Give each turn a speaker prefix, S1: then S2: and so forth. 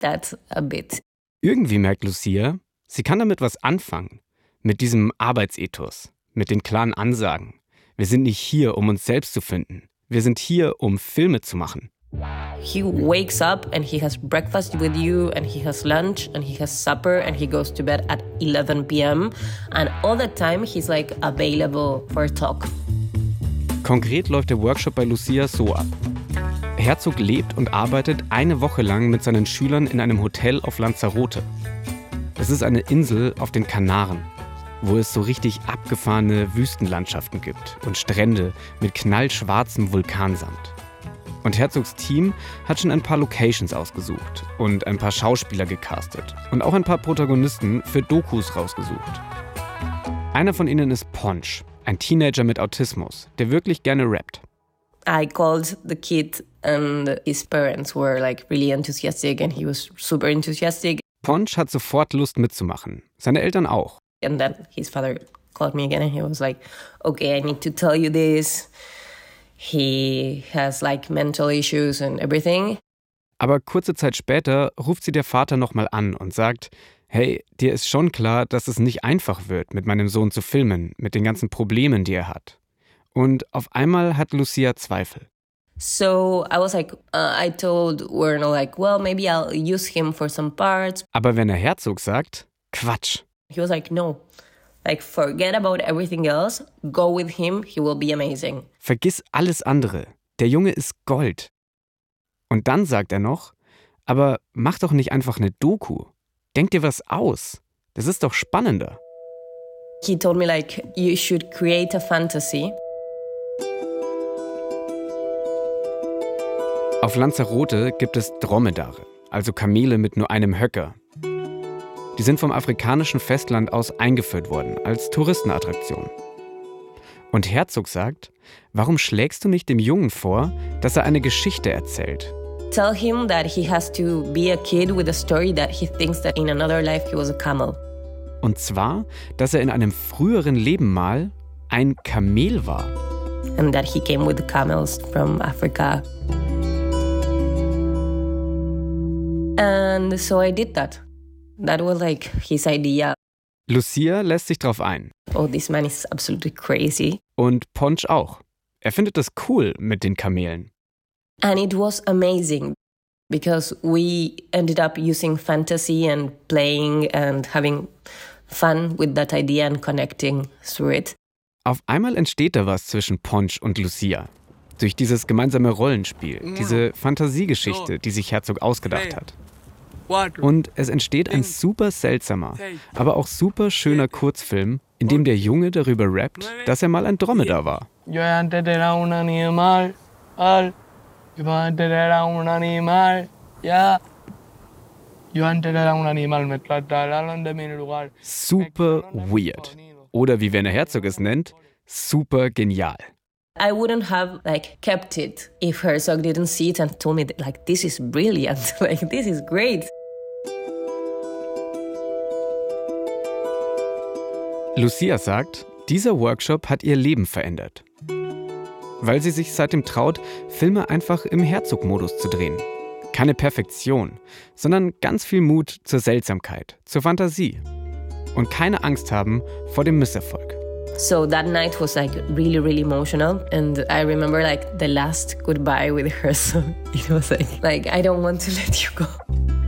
S1: that a bit.
S2: Irgendwie merkt Lucia, sie kann damit was anfangen. Mit diesem Arbeitsethos, mit den klaren Ansagen. Wir sind nicht hier, um uns selbst zu finden. Wir sind hier, um Filme zu machen.
S1: He wakes up and he has breakfast with you and he has lunch and he has supper and he goes to bed at 11 p.m. And all the time he's like available for a talk.
S2: Konkret läuft der Workshop bei Lucia so ab. Herzog lebt und arbeitet eine Woche lang mit seinen Schülern in einem Hotel auf Lanzarote. Es ist eine Insel auf den Kanaren, wo es so richtig abgefahrene Wüstenlandschaften gibt und Strände mit knallschwarzem Vulkansand. Und Herzogs Team hat schon ein paar Locations ausgesucht und ein paar Schauspieler gecastet und auch ein paar Protagonisten für Dokus rausgesucht. Einer von ihnen ist Ponch, ein Teenager mit Autismus, der wirklich gerne rappt.
S1: I called the kid and his parents were like really enthusiastic and he was super enthusiastic.
S2: Ponch hat sofort Lust mitzumachen, seine Eltern auch.
S1: And then his father called me again and he was like, okay, I need to tell you this. He has like mental issues and everything.
S2: Aber kurze Zeit später ruft sie der Vater nochmal an und sagt, hey, dir ist schon klar, dass es nicht einfach wird, mit meinem Sohn zu filmen, mit den ganzen Problemen, die er hat. Und auf einmal hat Lucia Zweifel.
S1: So I was like, I told Werner like, well, maybe I'll use him for some parts.
S2: Aber wenn der Herzog sagt, Quatsch.
S1: He was like, no. Like, forget about everything else. Go with him. He will be amazing.
S2: Vergiss alles andere. Der Junge ist Gold. Und dann sagt er noch, aber mach doch nicht einfach eine Doku. Denk dir was aus. Das ist doch spannender.
S1: He told me like, you should create a fantasy.
S2: Auf Lanzarote gibt es Dromedare, also Kamele mit nur einem Höcker. Die sind vom afrikanischen Festland aus eingeführt worden, als Touristenattraktion. Und Herzog sagt, warum schlägst du nicht dem Jungen vor, dass er eine Geschichte erzählt?
S1: Tell him that he has to be a kid with a story that he thinks that in another life he was a camel.
S2: Und zwar, dass er in einem früheren Leben mal ein Kamel war.
S1: And that he came with the camels from Africa. And so I did that. That was like his idea.
S2: Lucia lässt sich drauf ein.
S1: Oh, this man is absolutely crazy.
S2: Und Ponch auch. Er findet das cool mit den Kamelen.
S1: And it was amazing because we ended up using fantasy and playing and having fun with that idea and connecting through it.
S2: Auf einmal entsteht da was zwischen Ponch und Lucia. Durch dieses gemeinsame Rollenspiel, diese Fantasiegeschichte, die sich Herzog ausgedacht hat. Und es entsteht ein super seltsamer, aber auch super schöner Kurzfilm, in dem der Junge darüber rappt, dass er mal ein Dromedar war. Super weird. Oder wie Werner Herzog es nennt, super genial.
S1: I wouldn't have like kept it if Herzog didn't see it and told me that, like, this is brilliant, like this is great.
S2: Lucia sagt, dieser Workshop hat ihr Leben verändert. Weil sie sich seitdem traut, Filme einfach im Herzog-Modus zu drehen. Keine Perfektion, sondern ganz viel Mut zur Seltsamkeit, zur Fantasie. Und keine Angst haben vor dem Misserfolg.
S1: So that night was like really, really emotional. And I remember like the last goodbye with Herzog. It was like I don't want to let you go.